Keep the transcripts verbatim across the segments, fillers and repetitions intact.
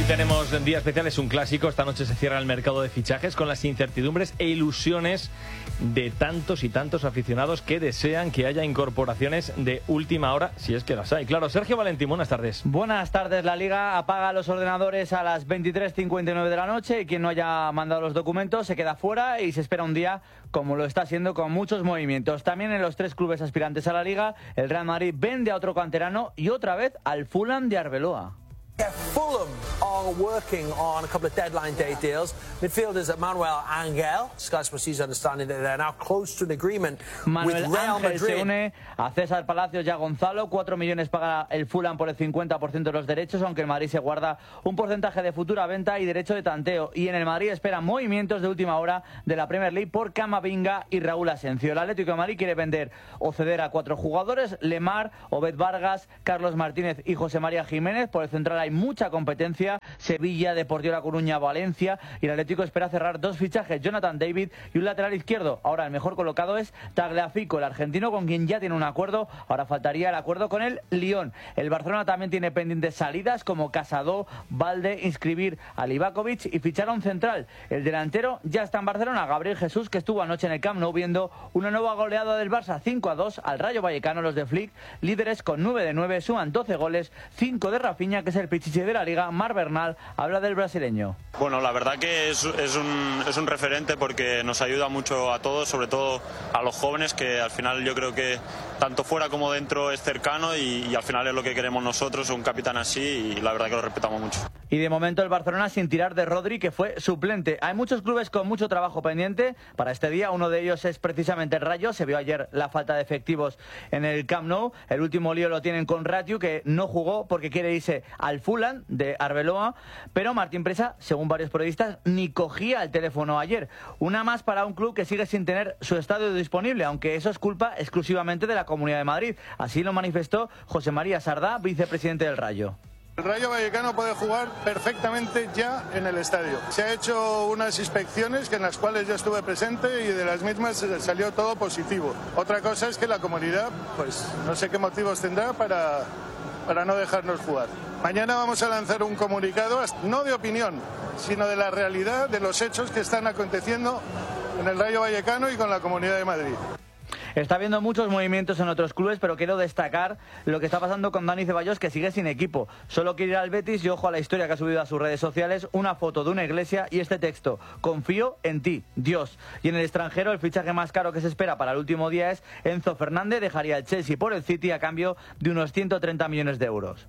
Tenemos día especial, es un clásico. Esta noche se cierra el mercado de fichajes con las incertidumbres e ilusiones de tantos y tantos aficionados que desean que haya incorporaciones de última hora, si es que las hay. Claro, Sergio Valentín, buenas tardes. Buenas tardes. La Liga apaga los ordenadores a las veintitrés cincuenta y nueve de la noche y quien no haya mandado los documentos se queda fuera y se espera un día como lo está haciendo con muchos movimientos. También en los tres clubes aspirantes a la Liga, el Real Madrid vende a otro canterano y otra vez al Fulham de Arbeloa. Yeah, Fulham are working on a couple of deadline day deals. Midfielders Manuel Angel. Sky Sports News understanding that they're now close to an agreement Manuel with Real Ángel Madrid. Se une a César Palacios y a Gonzalo. Cuatro millones paga el Fulham por el cincuenta por ciento de los derechos, aunque el Madrid se guarda un porcentaje de futura venta y derecho de tanteo. Y en el Madrid esperan movimientos de última hora de la Premier League por Camavinga y Raúl Asencio. El Atlético de Madrid quiere vender o ceder a cuatro jugadores: Lemar, Obed Vargas, Carlos Martínez y José María Jiménez. Por el central hay mucha competencia: Sevilla, Deportivo La Coruña, Valencia. Y el Atlético espera cerrar dos fichajes: Jonathan David y un lateral izquierdo. Ahora el mejor colocado es Tagliafico, el argentino, con quien ya tiene un acuerdo. Ahora faltaría el acuerdo con el Lyon. El Barcelona también tiene pendientes salidas como Casado, Valde, inscribir a Livakovic y fichar a un central. El delantero ya está en Barcelona, Gabriel Jesús, que estuvo anoche en el Camp Nou viendo una nueva goleada del Barça, cinco a dos al Rayo Vallecano. Los de Flick, líderes con nueve de nueve, suman doce goles, cinco de Rafinha, que es el pichiche de la Liga. Mar Bernal habla del brasileño. Bueno, la verdad que es, es, un, es un referente porque nos ayuda mucho a todos, sobre todo a los jóvenes, que al final yo creo que tanto fuera como dentro es cercano y, y al final es lo que queremos nosotros, un capitán así, y la verdad que lo respetamos mucho. Y de momento el Barcelona sin tirar de Rodri, que fue suplente. Hay muchos clubes con mucho trabajo pendiente para este día. Uno de ellos es precisamente el Rayo. Se vio ayer la falta de efectivos en el Camp Nou. El último lío lo tienen con Ratiu, que no jugó porque quiere irse al Fulham de Arbeloa. Pero Martín Presa, según varios periodistas, ni cogía el teléfono ayer. Una más para un club que sigue sin tener su estadio disponible, aunque eso es culpa exclusivamente de la Comunidad de Madrid. Así lo manifestó José María Sardá, vicepresidente del Rayo. El Rayo Vallecano puede jugar perfectamente ya en el estadio. Se ha hecho unas inspecciones en las cuales yo estuve presente y de las mismas salió todo positivo. Otra cosa es que la comunidad, pues no sé qué motivos tendrá para, para no dejarnos jugar. Mañana vamos a lanzar un comunicado, no de opinión, sino de la realidad de los hechos que están aconteciendo en el Rayo Vallecano y con la Comunidad de Madrid. Está habiendo muchos movimientos en otros clubes, pero quiero destacar lo que está pasando con Dani Ceballos, que sigue sin equipo. Solo quiere ir al Betis y ojo a la historia que ha subido a sus redes sociales: una foto de una iglesia y este texto: confío en ti, Dios. Y en el extranjero, el fichaje más caro que se espera para el último día es Enzo Fernández. Dejaría el Chelsea por el City a cambio de unos ciento treinta millones de euros.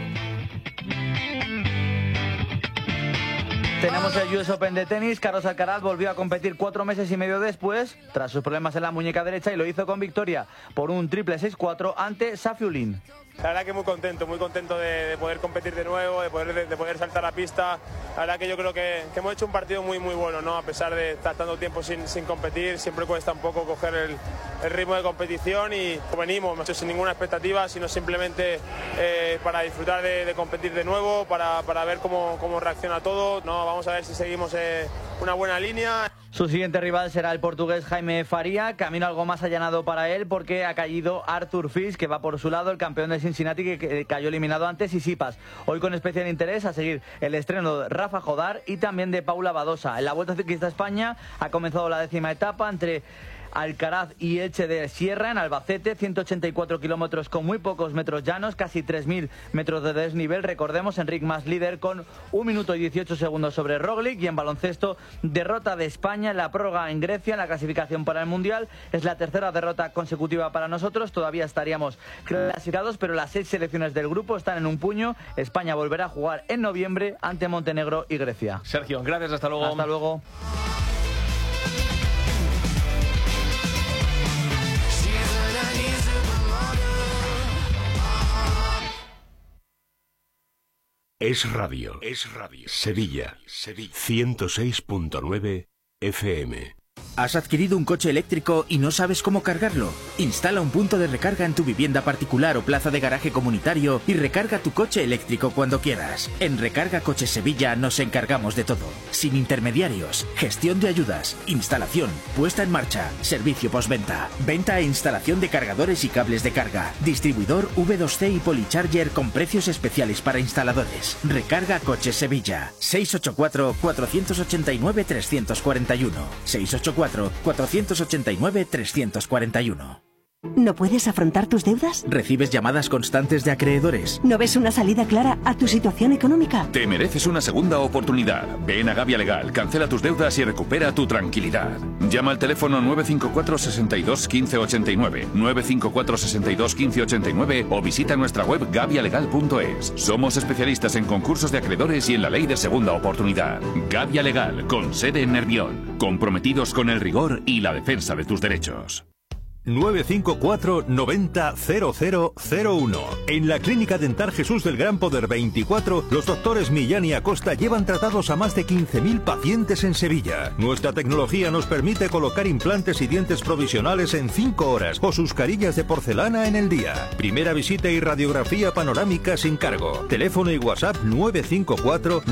Tenemos el U S Open de tenis. Carlos Alcaraz volvió a competir cuatro meses y medio después, tras sus problemas en la muñeca derecha, y lo hizo con victoria por un triple seis cuatro ante Safiullin. La verdad que muy contento, muy contento de, de poder competir de nuevo, de poder, de, de poder saltar a la pista. La verdad que yo creo que, que hemos hecho un partido muy muy bueno, ¿no? A pesar de estar tanto tiempo sin, sin competir, siempre cuesta un poco coger el, el ritmo de competición y venimos sin ninguna expectativa, sino simplemente eh, para disfrutar de, de competir de nuevo, para, para ver cómo, cómo reacciona todo, ¿no? Vamos a ver si seguimos eh, una buena línea. Su siguiente rival será el portugués Jaime Faría, camino algo más allanado para él porque ha caído Arthur Fils, que va por su lado, el campeón de Cincinnati, que cayó eliminado ante Tsitsipas. Hoy con especial interés a seguir el estreno de Rafa Jodar y también de Paula Badosa. En la Vuelta Ciclista a España ha comenzado la décima etapa entre Alcaraz y Elche de Sierra, en Albacete, ciento ochenta y cuatro kilómetros con muy pocos metros llanos, casi tres mil metros de desnivel. Recordemos, Enric Mas líder con un minuto y dieciocho segundos sobre Roglic. Y en baloncesto, derrota de España en la prórroga en Grecia, en la clasificación para el Mundial. Es la tercera derrota consecutiva para nosotros. Todavía estaríamos clasificados, pero las seis selecciones del grupo están en un puño. España volverá a jugar en noviembre ante Montenegro y Grecia. Sergio, gracias, hasta luego. Hasta luego. Es Radio, es Radio. Sevilla, Sevilla. ciento seis punto nueve F M. ¿Has adquirido un coche eléctrico y no sabes cómo cargarlo? Instala un punto de recarga en tu vivienda particular o plaza de garaje comunitario y recarga tu coche eléctrico cuando quieras. En Recarga Coches Sevilla nos encargamos de todo. Sin intermediarios, gestión de ayudas, instalación, puesta en marcha, servicio postventa, venta e instalación de cargadores y cables de carga, distribuidor V dos C y Polycharger con precios especiales para instaladores. Recarga Coches Sevilla. seis ocho cuatro, cuatro ocho nueve, tres cuatro uno. seis ocho cuatro, cuatro ocho nueve, tres cuatro uno. ¿No puedes afrontar tus deudas? ¿Recibes llamadas constantes de acreedores? ¿No ves una salida clara a tu situación económica? Te mereces una segunda oportunidad. Ven a Gavia Legal, cancela tus deudas y recupera tu tranquilidad. Llama al teléfono nueve cinco cuatro, seis dos, uno cinco ocho nueve, nueve cinco cuatro, seis dos, uno cinco ocho nueve o visita nuestra web gavia legal punto es. Somos especialistas en concursos de acreedores y en la ley de segunda oportunidad. Gavia Legal, con sede en Nervión. Comprometidos con el rigor y la defensa de tus derechos. nueve cinco cuatro, noventa, cero cero cero uno. En la Clínica Dental Jesús del Gran Poder veinticuatro, los doctores Millán y Acosta llevan tratados a más de quince mil pacientes en Sevilla. Nuestra tecnología nos permite colocar implantes y dientes provisionales en cinco horas o sus carillas de porcelana en el día. Primera visita y radiografía panorámica sin cargo. Teléfono y WhatsApp nueve cinco cuatro